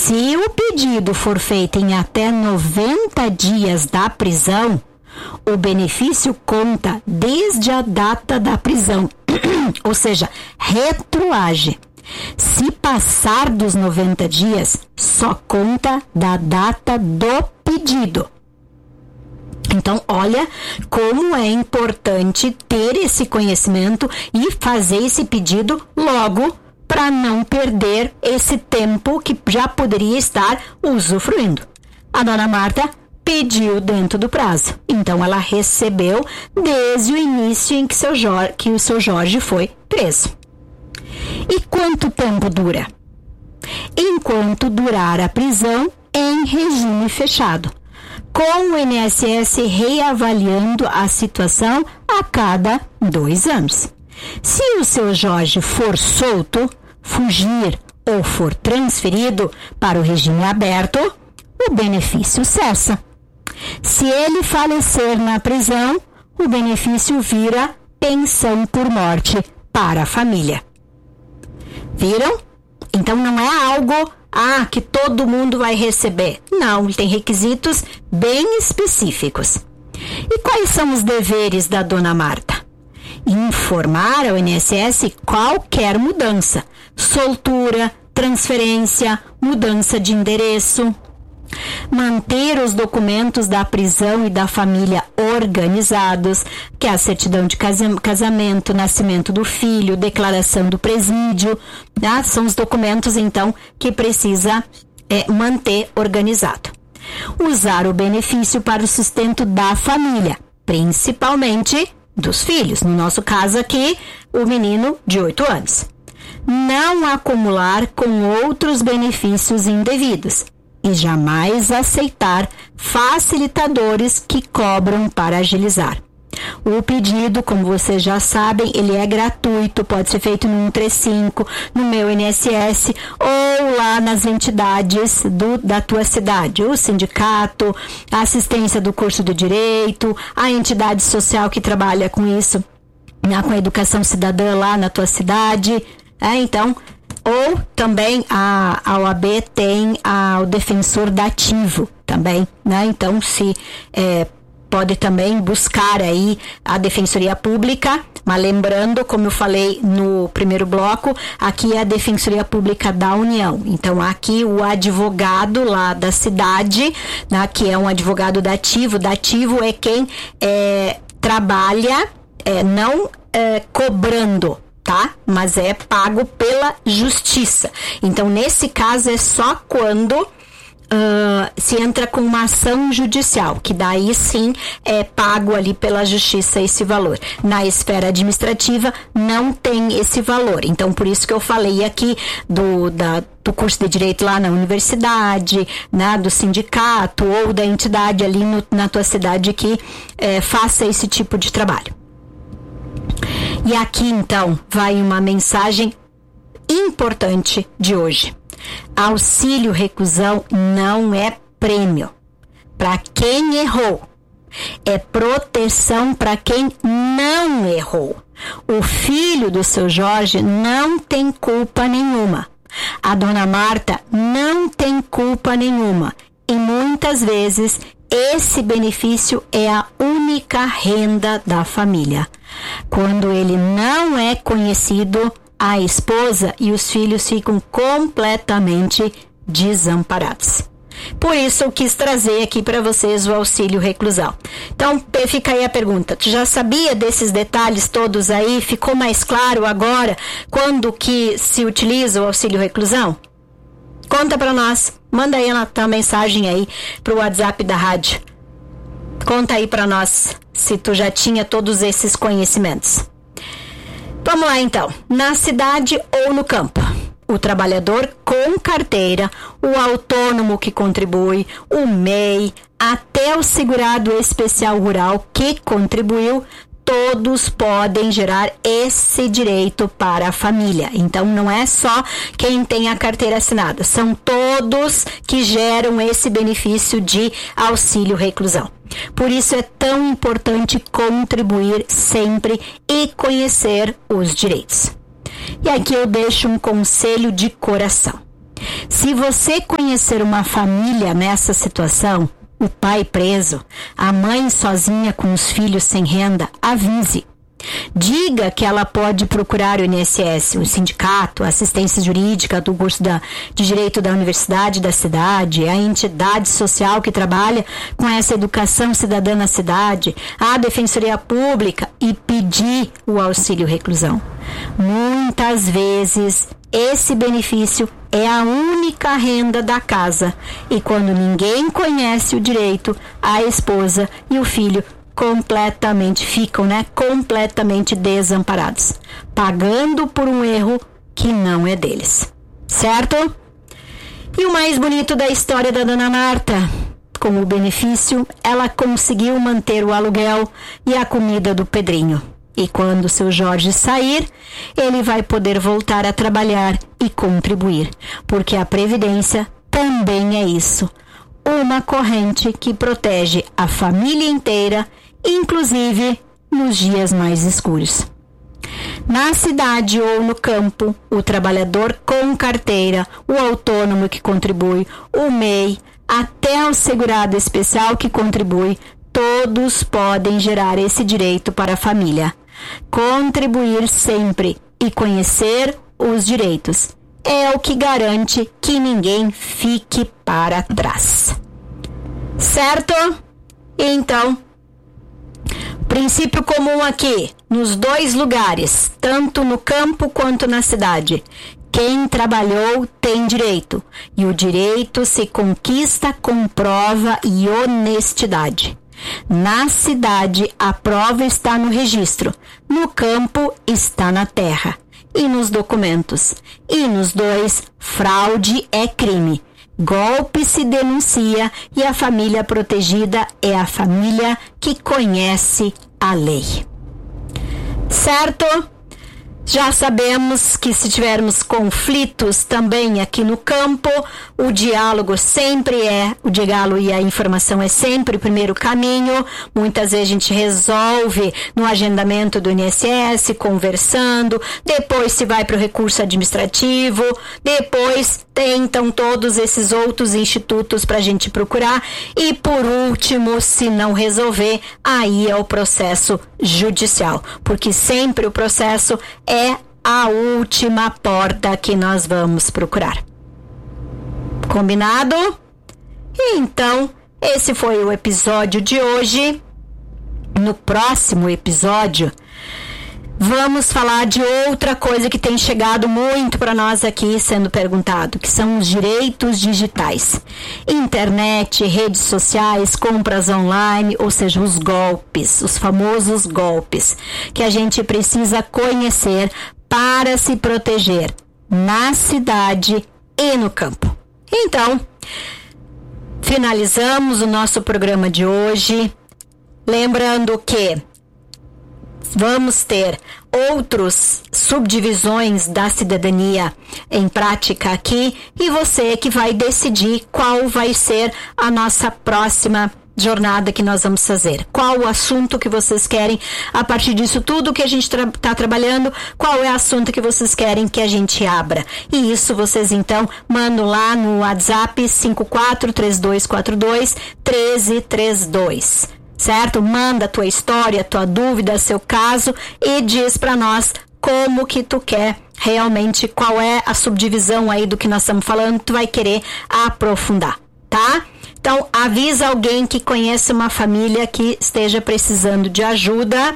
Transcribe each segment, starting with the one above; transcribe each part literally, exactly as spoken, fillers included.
Se o pedido for feito em até noventa dias da prisão, o benefício conta desde a data da prisão, ou seja, retroage. Se passar dos noventa dias, só conta da data do pedido. Então, olha como é importante ter esse conhecimento e fazer esse pedido logo, para não perder esse tempo que já poderia estar usufruindo. A dona Marta pediu dentro do prazo, então ela recebeu desde o início em que, seu Jorge, que o seu Jorge foi preso. E quanto tempo dura? Enquanto durar a prisão em regime fechado, com o I N S S reavaliando a situação a cada dois anos. Se o seu Jorge for solto, fugir ou for transferido para o regime aberto, o benefício cessa. Se ele falecer na prisão, o benefício vira pensão por morte para a família. Viram? Então não é algo ah, que todo mundo vai receber. Não, ele tem requisitos bem específicos. E quais são os deveres da dona Marta? Informar ao I N S S qualquer mudança, soltura, transferência, mudança de endereço. Manter os documentos da prisão e da família organizados, que é a certidão de casamento, nascimento do filho, declaração do presídio, tá? São os documentos, então, que precisa é, manter organizado. Usar o benefício para o sustento da família, principalmente dos filhos, no nosso caso aqui, o menino de oito anos. Não acumular com outros benefícios indevidos e jamais aceitar facilitadores que cobram para agilizar. O pedido, como vocês já sabem, ele é gratuito, pode ser feito no cento e trinta e cinco, no meu I N S S ou lá nas entidades do, da tua cidade, o sindicato, a assistência do curso do direito, a entidade social que trabalha com isso, né, com a educação cidadã lá na tua cidade, é, então, ou também a, a O A B tem a, o defensor dativo também, né, então se é, pode também buscar aí a Defensoria Pública, mas lembrando, como eu falei no primeiro bloco, aqui é a Defensoria Pública da União. Então, aqui o advogado lá da cidade, né, que é um advogado dativo, dativo é quem é, trabalha é, não é, cobrando, tá? Mas é pago pela justiça. Então, nesse caso, é só quando Uh, se entra com uma ação judicial, que daí sim é pago ali pela justiça esse valor. Na esfera administrativa não tem esse valor, então por isso que eu falei aqui do, da, do curso de direito lá na universidade, né, do sindicato ou da entidade ali no, na tua cidade que é, faça esse tipo de trabalho. E aqui então vai uma mensagem importante de hoje. Auxílio reclusão não é prêmio para quem errou, é proteção para quem não errou. O filho do seu Jorge não tem culpa nenhuma. A dona Marta não tem culpa nenhuma. E muitas vezes esse benefício é a única renda da família. Quando ele não é conhecido, a esposa e os filhos ficam completamente desamparados. Por isso eu quis trazer aqui para vocês o auxílio reclusão. Então fica aí a pergunta, tu já sabia desses detalhes todos aí? Ficou mais claro agora quando que se utiliza o auxílio reclusão? Conta para nós, manda aí a tua mensagem aí pro WhatsApp da rádio. Conta aí para nós se tu já tinha todos esses conhecimentos. Vamos lá então, na cidade ou no campo, o trabalhador com carteira, o autônomo que contribui, o M E I, até o segurado especial rural que contribuiu, todos podem gerar esse direito para a família. Então não é só quem tem a carteira assinada, são todos que geram esse benefício de auxílio reclusão. Por isso é tão importante contribuir sempre e conhecer os direitos. E aqui eu deixo um conselho de coração. Se você conhecer uma família nessa situação, o pai preso, a mãe sozinha com os filhos sem renda, avise. Diga que ela pode procurar o I N S S, o sindicato, a assistência jurídica do curso da, de Direito da Universidade da cidade, a entidade social que trabalha com essa educação cidadã na cidade, a Defensoria Pública e pedir o auxílio reclusão. Muitas vezes esse benefício é a única renda da casa e quando ninguém conhece o direito, a esposa e o filho completamente ficam, né, completamente desamparados, pagando por um erro que não é deles, certo? E o mais bonito da história da dona Marta, com o benefício, ela conseguiu manter o aluguel e a comida do Pedrinho. E quando o seu Jorge sair, ele vai poder voltar a trabalhar e contribuir, porque a Previdência também é isso, uma corrente que protege a família inteira, inclusive nos dias mais escuros. Na cidade ou no campo, o trabalhador com carteira, o autônomo que contribui, o M E I, até o segurado especial que contribui, todos podem gerar esse direito para a família. Contribuir sempre e conhecer os direitos é o que garante que ninguém fique para trás. Certo? Então, princípio comum aqui, nos dois lugares, tanto no campo quanto na cidade. Quem trabalhou tem direito, e o direito se conquista com prova e honestidade. Na cidade, a prova está no registro, no campo está na terra e nos documentos. E nos dois, fraude é crime. Golpe se denuncia e a família protegida é a família que conhece a lei. Certo? Já sabemos que se tivermos conflitos também aqui no campo, o diálogo sempre é, o diálogo e a informação é sempre o primeiro caminho. Muitas vezes a gente resolve no agendamento do I N S S, conversando, depois se vai para o recurso administrativo, depois tentam todos esses outros institutos para a gente procurar e por último, se não resolver, aí é o processo judicial, porque sempre o processo é a última porta que nós vamos procurar. Combinado? Então, esse foi o episódio de hoje. No próximo episódio, vamos falar de outra coisa que tem chegado muito para nós aqui sendo perguntado, que são os direitos digitais. Internet, redes sociais, compras online, ou seja, os golpes, os famosos golpes, que a gente precisa conhecer para se proteger na cidade e no campo. Então, finalizamos o nosso programa de hoje, lembrando que vamos ter outras subdivisões da cidadania em prática aqui e você que vai decidir qual vai ser a nossa próxima jornada que nós vamos fazer. Qual o assunto que vocês querem, a partir disso tudo que a gente está tra- trabajando, qual é o assunto que vocês querem que a gente abra. E isso vocês então mandam lá no WhatsApp cinco quatro três dois quatro dois um três três dois. Certo? Manda a tua história, tua dúvida, seu caso e diz para nós como que tu quer realmente, qual é a subdivisão aí do que nós estamos falando, tu vai querer aprofundar, tá? Então, avisa alguém que conheça uma família que esteja precisando de ajuda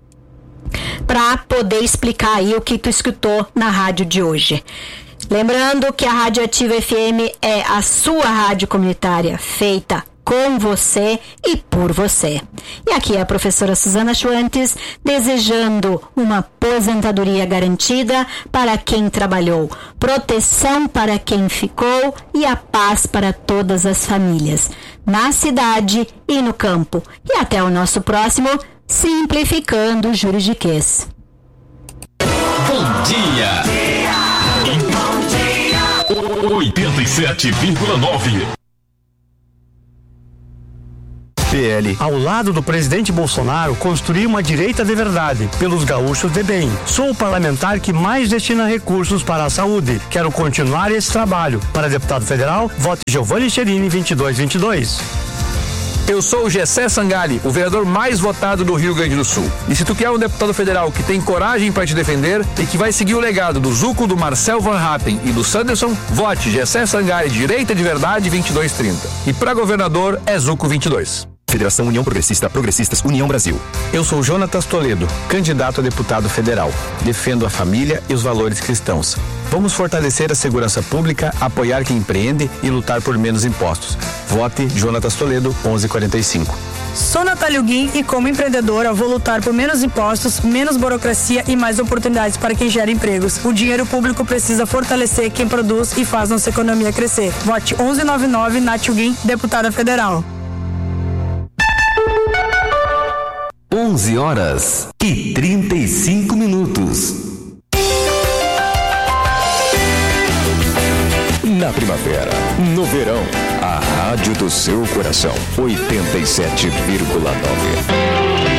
para poder explicar aí o que tu escutou na rádio de hoje. Lembrando que a Rádio Ativa F M é a sua rádio comunitária, feita com você e por você. E aqui é a professora Suzana Schwantes, desejando uma aposentadoria garantida para quem trabalhou, proteção para quem ficou e a paz para todas as famílias, na cidade e no campo. E até o nosso próximo Simplificando o Juridiquês. Bom dia! oitenta e sete vírgula nove P L. Ao lado do presidente Bolsonaro, construir uma direita de verdade, pelos gaúchos de bem. Sou o parlamentar que mais destina recursos para a saúde. Quero continuar esse trabalho. Para deputado federal, vote Giovanni Cherini vinte e dois vinte e dois. Eu sou o Gessé Sangali, o vereador mais votado do Rio Grande do Sul. E se tu quer um deputado federal que tem coragem para te defender e que vai seguir o legado do Zuco, do Marcel Van Hatten e do Sanderson, vote Gessé Sangali, direita de verdade vinte e dois trinta. E para governador é Zuco vinte e dois. Federação União Progressista, Progressistas, União Brasil. Eu sou Jonatas Toledo, candidato a deputado federal. Defendo a família e os valores cristãos. Vamos fortalecer a segurança pública, apoiar quem empreende e lutar por menos impostos. Vote Jonatas Toledo, onze quarenta e cinco. Sou Natália Guim e como empreendedora vou lutar por menos impostos, menos burocracia e mais oportunidades para quem gera empregos. O dinheiro público precisa fortalecer quem produz e faz nossa economia crescer. Vote onze noventa e nove, Natália Guim, deputada federal. onze horas e trinta e cinco minutos. Na primavera, no verão, a rádio do seu coração, oitenta e sete vírgula nove.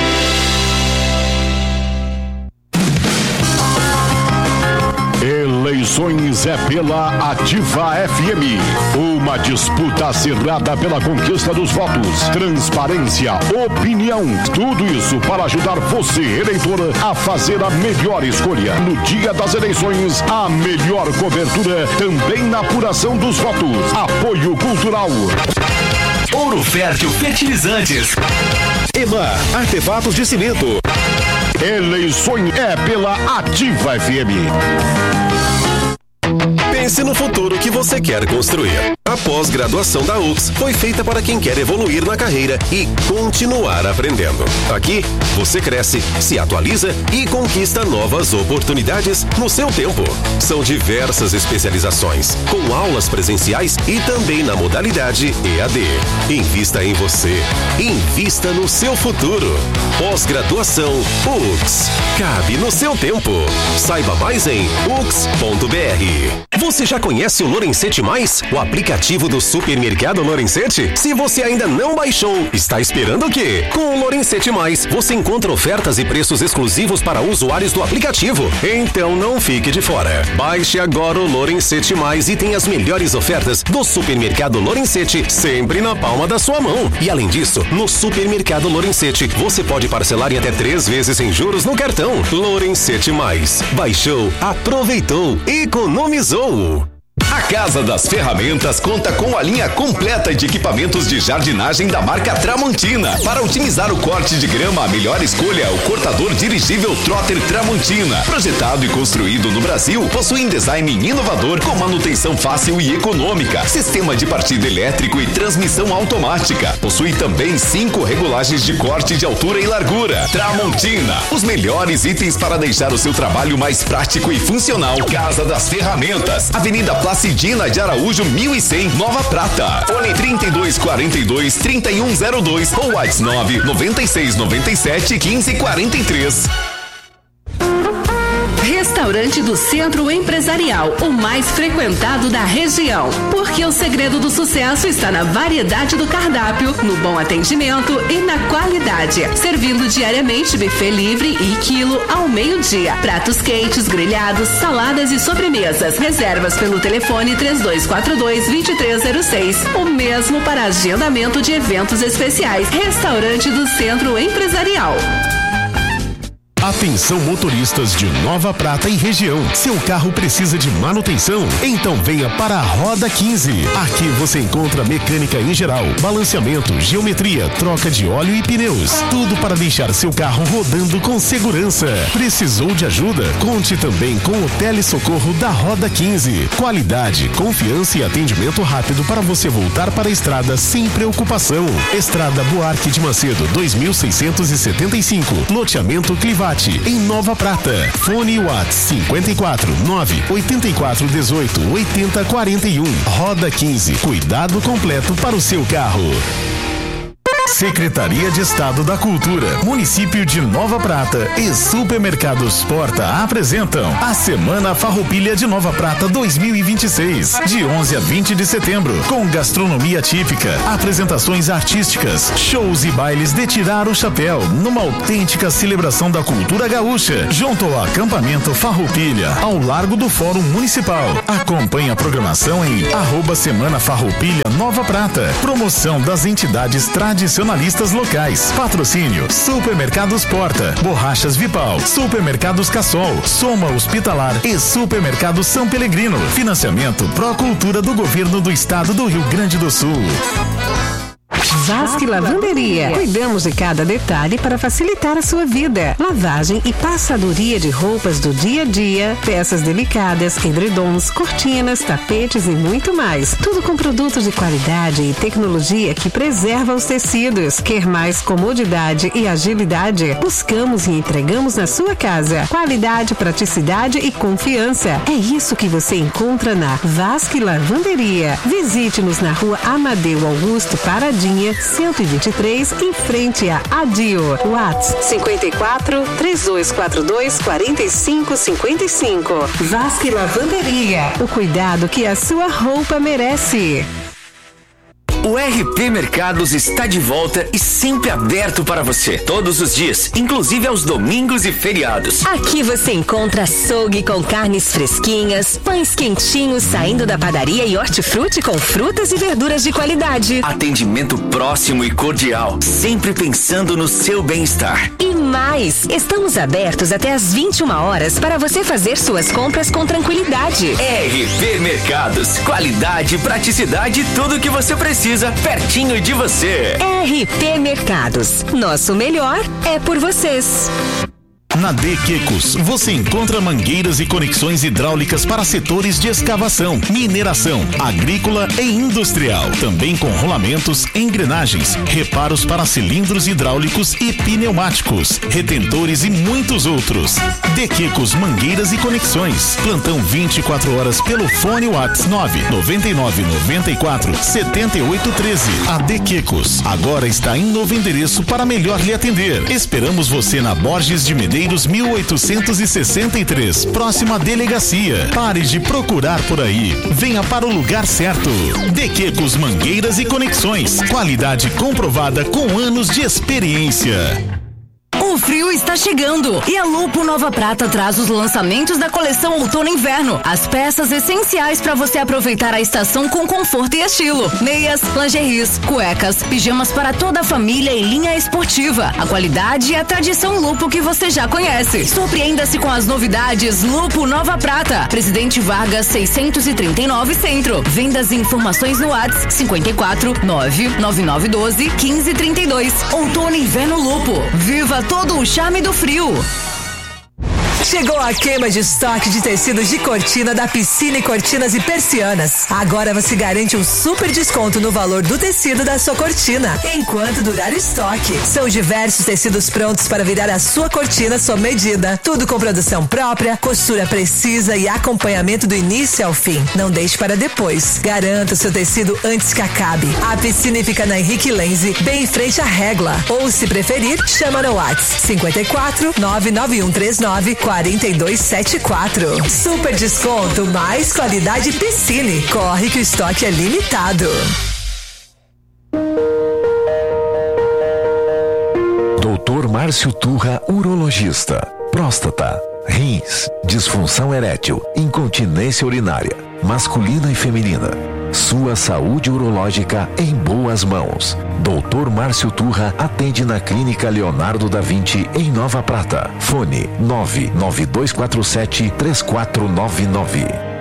Eleições é pela Ativa F M. Uma disputa acirrada pela conquista dos votos. Transparência, opinião. Tudo isso para ajudar você, eleitor, a fazer a melhor escolha. No dia das eleições, a melhor cobertura também na apuração dos votos. Apoio Cultural. Ouro Fértil Fertilizantes. Eman, artefatos de cimento. Eleições é pela Ativa F M. Pense no futuro que você quer construir. A pós-graduação da U X foi feita para quem quer evoluir na carreira e continuar aprendendo. Aqui, você cresce, se atualiza e conquista novas oportunidades no seu tempo. São diversas especializações, com aulas presenciais e também na modalidade E A D. Invista em você. Invista no seu futuro. Pós-graduação U X. Cabe no seu tempo. Saiba mais em u x ponto b r. Você já conhece o Lorenzetti Mais? O aplicativo do supermercado Lorenzetti? Se você ainda não baixou, está esperando o quê? Com o Lorenzetti Mais, você encontra ofertas e preços exclusivos para usuários do aplicativo. Então não fique de fora. Baixe agora o Lorenzetti Mais e tenha as melhores ofertas do supermercado Lorenzetti sempre na palma da sua mão. E além disso, no supermercado Lorenzetti, você pode parcelar em até três vezes sem juros no cartão. Lorenzetti Mais. Baixou, aproveitou, economizou. A Casa das Ferramentas conta com a linha completa de equipamentos de jardinagem da marca Tramontina. Para otimizar o corte de grama, a melhor escolha é o cortador dirigível Trotter Tramontina. Projetado e construído no Brasil, possui um design inovador com manutenção fácil e econômica, sistema de partida elétrico e transmissão automática. Possui também cinco regulagens de corte de altura e largura. Tramontina, os melhores itens para deixar o seu trabalho mais prático e funcional. Casa das Ferramentas, Avenida Placidina de Araújo, mil e cem, Nova Prata. Fone trinta e dois quarenta e dois, trinta e um zero dois ou WhatsApp nove noventa e seis noventa e sete quinze quarenta e três. Restaurante do Centro Empresarial, o mais frequentado da região. Porque o segredo do sucesso está na variedade do cardápio, no bom atendimento e na qualidade. Servindo diariamente buffet livre e quilo ao meio-dia. Pratos quentes, grelhados, saladas e sobremesas. Reservas pelo telefone três dois quatro dois, dois três zero seis. O mesmo para agendamento de eventos especiais. Restaurante do Centro Empresarial. Atenção motoristas de Nova Prata e região. Seu carro precisa de manutenção? Então venha para a Roda quinze. Aqui você encontra mecânica em geral, balanceamento, geometria, troca de óleo e pneus. Tudo para deixar seu carro rodando com segurança. Precisou de ajuda? Conte também com o telesocorro da Roda quinze. Qualidade, confiança e atendimento rápido para você voltar para a estrada sem preocupação. Estrada Buarque de Macedo, dois mil seiscentos e setenta e cinco. Loteamento Clivate, em Nova Prata. Fone WhatsApp cinquenta e quatro, nove oitenta e quatro, dezoito, oitenta, quarenta e um. Roda quinze. Cuidado completo para o seu carro. Secretaria de Estado da Cultura, Município de Nova Prata e Supermercados Porta apresentam a Semana Farroupilha de Nova Prata dois mil e vinte e seis, de onze a vinte de setembro, com gastronomia típica, apresentações artísticas, shows e bailes de tirar o chapéu, numa autêntica celebração da cultura gaúcha, junto ao acampamento Farroupilha, ao largo do Fórum Municipal. Acompanhe a programação em arroba Semana Farroupilha Nova Prata. Promoção das entidades tradicionalistas locais. Patrocínio Supermercados Porta, Borrachas Vipal, Supermercados Cassol, Soma Hospitalar e Supermercado São Pelegrino. Financiamento Procultura do Governo do Estado do Rio Grande do Sul. Vasque Lavanderia. Cuidamos de cada detalhe para facilitar a sua vida. Lavagem e passadoria de roupas do dia a dia, peças delicadas, edredons, cortinas, tapetes e muito mais. Tudo com produtos de qualidade e tecnologia que preserva os tecidos. Quer mais comodidade e agilidade? Buscamos e entregamos na sua casa. Qualidade, praticidade e confiança. É isso que você encontra na Vasque Lavanderia. Visite-nos na rua Amadeu Augusto Paradinha, cento e vinte e três, em frente a Adio. WhatsApp cinquenta e quatro, três dois quatro dois, quarenta e cinco cinquenta e cinco. Vasque Lavanderia. O cuidado que a sua roupa merece. O R P Mercados está de volta e sempre aberto para você, todos os dias, inclusive aos domingos e feriados. Aqui você encontra açougue com carnes fresquinhas, pães quentinhos saindo da padaria e hortifruti com frutas e verduras de qualidade. Atendimento próximo e cordial, sempre pensando no seu bem-estar. E mais, estamos abertos até às vinte e uma horas para você fazer suas compras com tranquilidade. R P Mercados, qualidade, praticidade e tudo o que você precisa pertinho de você. R P Mercados, nosso melhor é por vocês. Na De Quecos, você encontra mangueiras e conexões hidráulicas para setores de escavação, mineração, agrícola e industrial. Também com rolamentos, engrenagens, reparos para cilindros hidráulicos e pneumáticos, retentores e muitos outros. De Quecos Mangueiras e Conexões. Plantão vinte e quatro horas pelo fone WhatsApp nove nove nove nove quatro sete oito um três. A De Quecos agora está em novo endereço para melhor lhe atender. Esperamos você na Borges de Medeiros mil oitocentos e sessenta e três, próxima delegacia. Pare de procurar por aí. Venha para o lugar certo. De Quecos Mangueiras e Conexões. Qualidade comprovada com anos de experiência. O frio está chegando e a Lupo Nova Prata traz os lançamentos da coleção Outono e Inverno. As peças essenciais para você aproveitar a estação com conforto e estilo. Meias, lingeries, cuecas, pijamas para toda a família e linha esportiva. A qualidade e a tradição Lupo que você já conhece. Surpreenda-se com as novidades Lupo Nova Prata. Presidente Vargas seiscentos e trinta e nove Centro. Vendas e informações no WhatsApp cinquenta e quatro, nove nove nove um dois, quinze trinta e dois. Outono e Inverno Lupo. Viva todo o charme do frio. Chegou a queima de estoque de tecidos de cortina da Piscine Cortinas e Persianas. Agora você garante um super desconto no valor do tecido da sua cortina, enquanto durar o estoque. São diversos tecidos prontos para virar a sua cortina sob medida. Tudo com produção própria, costura precisa e acompanhamento do início ao fim. Não deixe para depois. Garanta o seu tecido antes que acabe. A Piscine fica na Henrique Lenze, bem em frente à Régua. Ou, se preferir, chama no WhatsApp cinquenta e quatro, nove nove um três nove, quarenta e dois setenta e quatro. Super desconto, mais qualidade Piscine. Corre que o estoque é limitado. doutor Márcio Turra, urologista. Próstata, rins, disfunção erétil, incontinência urinária, masculina e feminina. Sua saúde urológica em boas mãos. doutor Márcio Turra atende na Clínica Leonardo da Vinci, em Nova Prata. Fone nove nove dois quatro sete, três quatro nove nove.